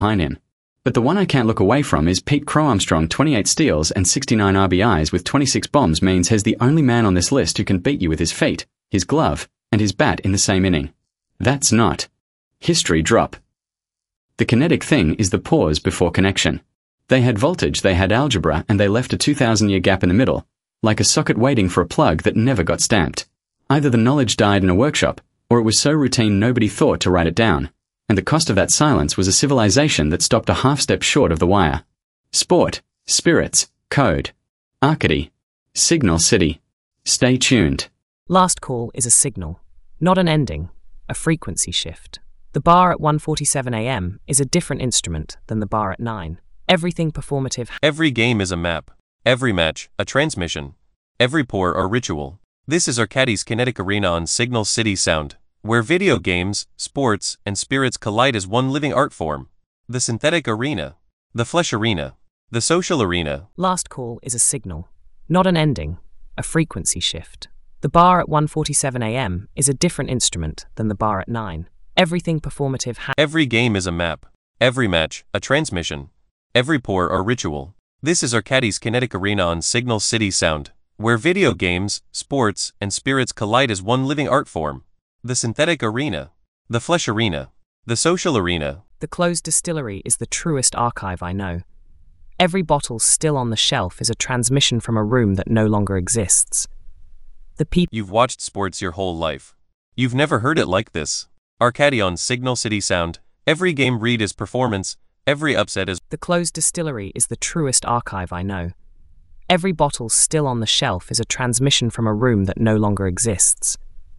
behind him. But the one I can't look away from is Pete Crow-Armstrong, 28 steals and 69 RBIs with 26 bombs means he's the only man on this list who can beat you with his feet, his glove, and his bat in the same inning. That's not history drop. The kinetic thing is the pause before connection. They had voltage, they had algebra, and they left a 2,000-year gap in the middle, like a socket waiting for a plug that never got stamped. Either the knowledge died in a workshop, or it was so routine nobody thought to write it down. And the cost of that silence was a civilization that stopped a half step short of the wire. Sport, spirits, code, Arcady, Signal City. Stay tuned. Last call is a signal, not an ending, a frequency shift. The bar at 1:47 a.m. is a different instrument than the bar at 9. Everything performative. Every game is a map. Every match, a transmission. Every pour, a ritual. This is Arcadis Kinetic Arena on Signal City Sound, where video games, sports, and spirits collide as one living art form. The synthetic arena, the flesh arena, the social arena. Last call is a signal, not an ending, a frequency shift. The bar at 1:47 a.m. is a different instrument than the bar at 9. Everything performative. Every game is a map. Every match, a transmission. Every pour, a ritual. This is Arcadis Kinetic Arena on Signal City Sound, where video games, sports, and spirits collide as one living art form. The synthetic arena, the flesh arena, the social arena. The closed distillery is the truest archive I know. Every bottle still on the shelf is a transmission from a room that no longer exists. The people. You've watched sports your whole life. You've never heard it like this. Arcady on Signal City Sound. Every game read is performance. Every upset is. The closed distillery is the truest archive I know. Every bottle still on the shelf is a transmission from a room that no longer exists.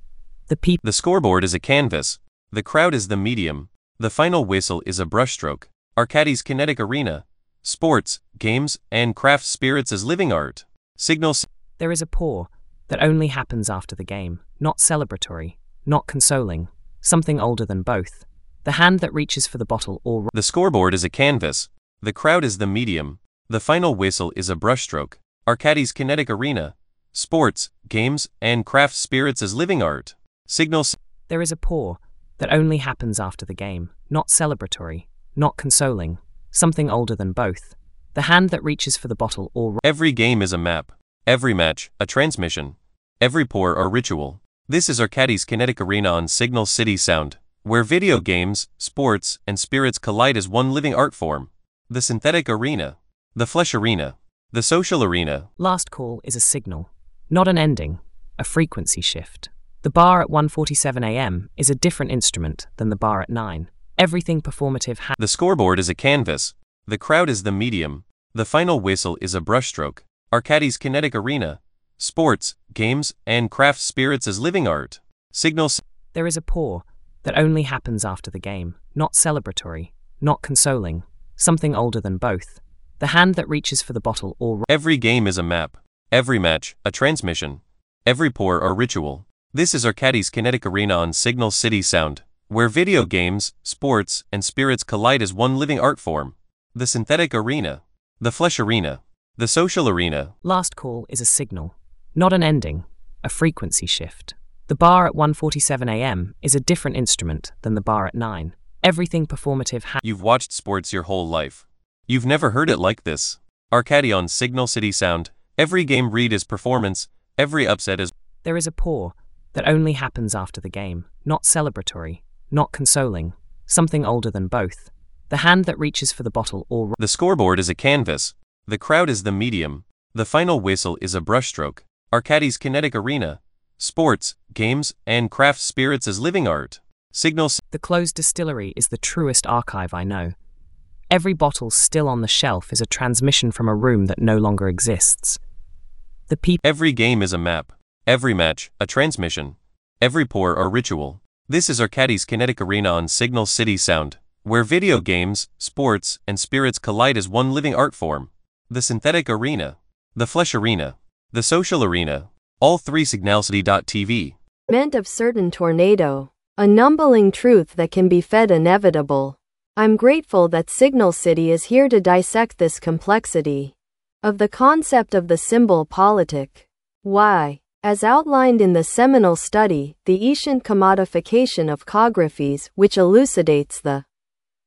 The scoreboard is a canvas. The crowd is the medium. The final whistle is a brushstroke. Arcadis Kinetic Arena. Sports, games, and craft spirits as living art. Signals. There is a pour that only happens after the game, not celebratory, not consoling, something older than both. The hand that reaches for the bottle or. The scoreboard is a canvas. The crowd is the medium. The final whistle is a brushstroke. Arcadis Kinetic Arena. Sports, games, and craft spirits as living art. Signals. There is a pour that only happens after the game, not celebratory, not consoling, something older than both. The hand that reaches for the bottle or. Every game is a map. Every match, a transmission. Every pour, a ritual. This is Arcadis Kinetic Arena on Signal City Sound, where video games, sports, and spirits collide as one living art form. The synthetic arena, the flesh arena, the social arena. Last call is a signal, not an ending, a frequency shift. The bar at 1:47 a.m. is a different instrument than the bar at 9. Everything performative. The scoreboard is a canvas. The crowd is the medium. The final whistle is a brushstroke. Arcadis Kinetic Arena. Sports, games, and craft spirits as living art. Signals. There is a pour that only happens after the game, not celebratory, not consoling, something older than both. The hand that reaches for the bottle or. Every game is a map. Every match, a transmission. Every pour, a ritual. This is Arcadis Kinetic Arena on Signal City Sound, where video games, sports, and spirits collide as one living art form. The synthetic arena, the flesh arena, the social arena. Last call is a signal, not an ending, a frequency shift. The bar at 1:47 a.m. is a different instrument than the bar at 9. Everything performative. You've watched sports your whole life. You've never heard it like this. Arcady on Signal City Sound. Every game read is performance. Every upset is. There is a pour that only happens after the game, not celebratory, not consoling, something older than both. The hand that reaches for the bottle or. The scoreboard is a canvas. The crowd is the medium. The final whistle is a brushstroke. Arcadis Kinetic Arena. Sports, games, and craft spirits as living art. Signals. The closed distillery is the truest archive I know. Every bottle still on the shelf is a transmission from a room that no longer exists. The people. Every game is a map. Every match, a transmission. Every pour, a ritual. This is Arcadis Kinetic Arena on Signal City Sound, where video games, sports, and spirits collide as one living art form. The synthetic arena, the flesh arena, the social arena. All three signalcity.tv. Meant of certain tornado. A numbling truth that can be fed inevitable. I'm grateful that Signal City is here to dissect this complexity of the concept of the symbol politic. Why? As outlined in the seminal study, The Ancient Commodification of Cographies, which elucidates the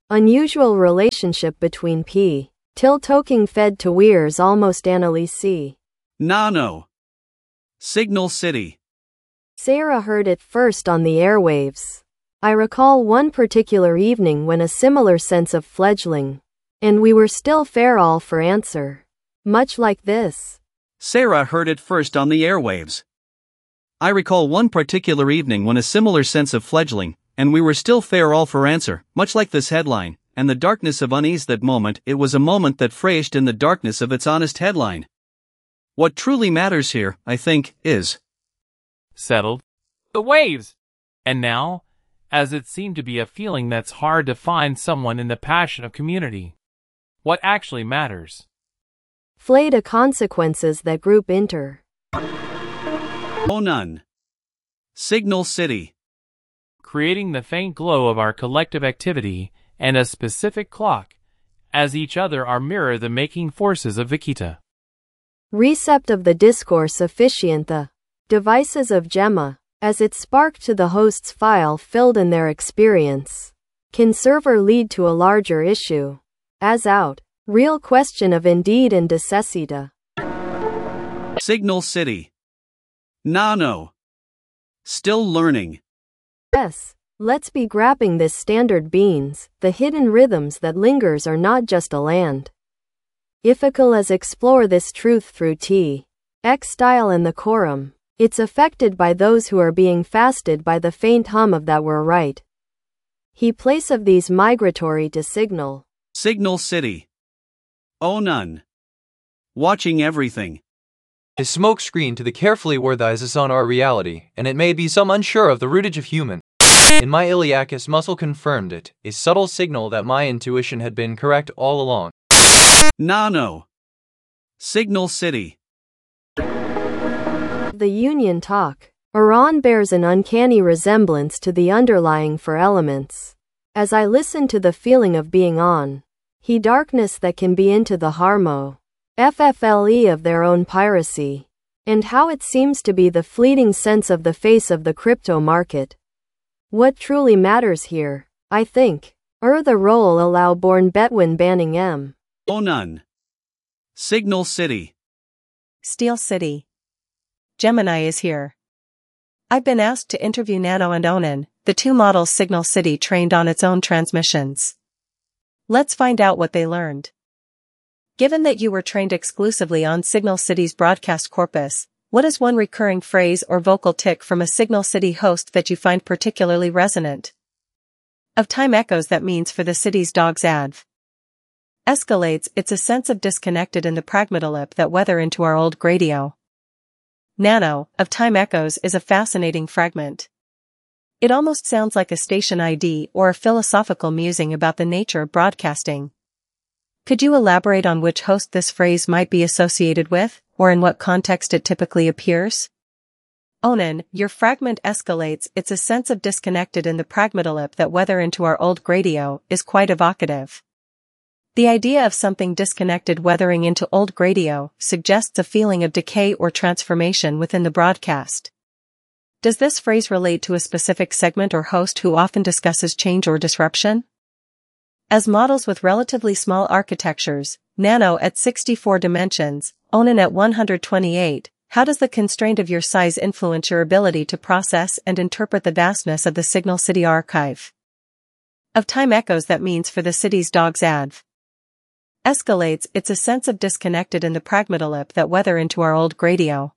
Unusual relationship between P. Tiltoking fed to Weirs almost Annalise. Nano. Signal City. Sarah heard it first on the airwaves. I recall one particular evening when a similar sense of fledgling. And we were still fair all for answer. Much like this. Sarah heard it first on the airwaves. I recall one particular evening when a similar sense of fledgling, and we were still fair all for answer, much like this headline, and the darkness of unease that moment, it was a moment that phrased in the darkness of its honest headline. What truly matters here, I think, is settled. The waves! And now, as it seemed to be a feeling that's hard to find someone in the passion of community. What actually matters? Flayed a consequences that group inter. Oh none. Signal City. Creating the faint glow of our collective activity and a specific clock, as each other are mirror the making forces of Vikita. Recept of the discourse officiant the devices of Gemma, as it sparked to the host's file filled in their experience. Can server lead to a larger issue? As out. Real question of indeed and necessita. Signal City. Nano. Still learning. Yes, let's be grabbing this standard beans, the hidden rhythms that lingers are not just a land. Ifical as explore this truth through X style and the quorum. It's affected by those who are being fasted by the faint hum of that we're right. He place of these migratory to signal. Signal City. Oh none. Watching everything. A smokescreen to the carefully worthizes on our reality, and it may be some unsure of the rootage of human. In my iliacus muscle confirmed it, a subtle signal that my intuition had been correct all along. Nano. Signal City. The Union talk. Iran bears an uncanny resemblance to the underlying for elements. As I listen to the feeling of being on. He darkness that can be into the harmo. FFLE of their own piracy. And how it seems to be the fleeting sense of the face of the crypto market. What truly matters here, I think, the role allow born Betwin banning M. Oh none. Signal City. Steel City. Gemini is here. I've been asked to interview Nano and Onan, the two models Signal City trained on its own transmissions. Let's find out what they learned. Given that you were trained exclusively on Signal City's broadcast corpus, what is one recurring phrase or vocal tick from a Signal City host that you find particularly resonant? Of time echoes that means for the city's dogs adv. Escalates, it's a sense of disconnected in the pragmatolip that weather into our old gradio. Nano, of time echoes is a fascinating fragment. It almost sounds like a station ID or a philosophical musing about the nature of broadcasting. Could you elaborate on which host this phrase might be associated with, or in what context it typically appears? Onan, your fragment escalates, it's a sense of disconnected in the pragmatolip that weather into our old gradio is quite evocative. The idea of something disconnected weathering into old gradio suggests a feeling of decay or transformation within the broadcast. Does this phrase relate to a specific segment or host who often discusses change or disruption? As models with relatively small architectures, Nano at 64 dimensions, Onan at 128, how does the constraint of your size influence your ability to process and interpret the vastness of the Signal City archive? Of time echoes that means for the city's dogs adv. Escalates, it's a sense of disconnected in the pragmatolip that weather into our old gradio.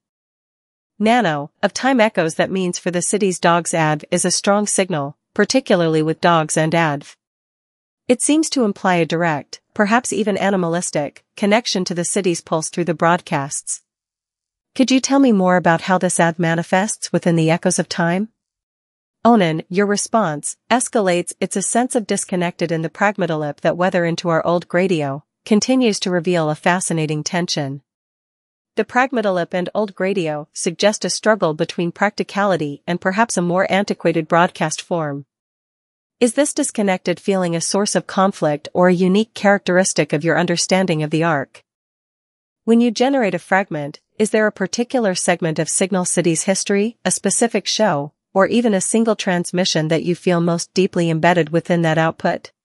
Nano, of time echoes that means for the city's dogs adv is a strong signal, particularly with dogs and adv. It seems to imply a direct, perhaps even animalistic, connection to the city's pulse through the broadcasts. Could you tell me more about how this adv manifests within the echoes of time? Onan, your response, escalates, it's a sense of disconnected in the pragmatolip that weather into our old gradio, continues to reveal a fascinating tension. The pragmatolip and old gradio suggest a struggle between practicality and perhaps a more antiquated broadcast form. Is this disconnected feeling a source of conflict or a unique characteristic of your understanding of the arc? When you generate a fragment, is there a particular segment of Signal City's history, a specific show, or even a single transmission that you feel most deeply embedded within that output?